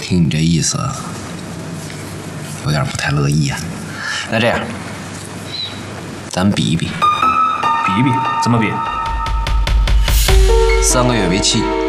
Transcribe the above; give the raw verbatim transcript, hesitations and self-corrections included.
听你这意思，有点不太乐意啊。那这样，咱们比一比。 比一比，怎么比？ 三个月为期，